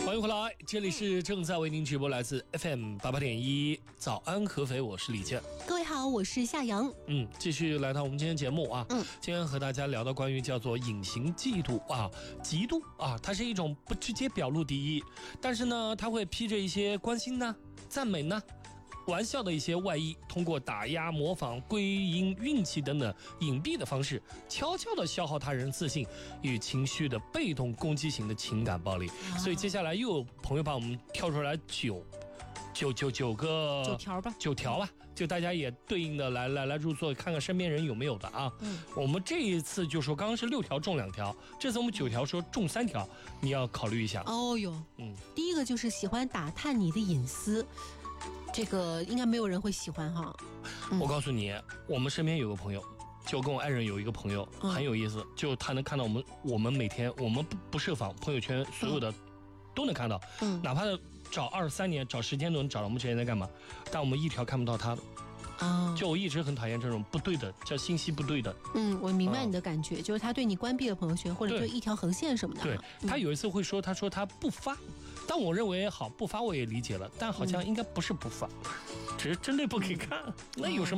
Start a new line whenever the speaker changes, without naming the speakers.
欢迎回来，这里是正在为您直播来自 FM88.1早安合肥，我是李健。
各位好，我是夏阳。
继续来到我们今天节目啊。今天和大家聊到关于叫做隐形嫉妒啊、嫉妒啊，它是一种不直接表露敌意，但是呢，它会披着一些关心呢、赞美呢、玩笑的一些外衣，通过打压、模仿、归因、运气等等隐蔽的方式，悄悄地消耗他人自信与情绪的被动攻击型的情感暴力。所以接下来又有朋友把我们跳出来九条吧，就大家也对应的来入座，看看身边人有没有的啊。我们这一次就说刚刚是6条中2条，这次我们9条说中3条，你要考虑一下。
哦哟，第一个就是喜欢打探你的隐私。这个应该没有人会喜欢哈。
我告诉你，我们身边有个朋友，就跟我爱人有一个朋友很有意思，就他能看到我们每天我们不设防，朋友圈所有的都能看到，哪怕找23年找10天都能找到我们这人在干嘛，但我们一条看不到他的。就我一直很讨厌这种不对的，叫信息不对的。
我明白你的感觉，就是他对你关闭了朋友圈，或者对一条横线什么的。
对，他有一次会说，他说他不发，但我认为好不发我也理解了，但好像应该不是不发，只是真的不给看，那有什么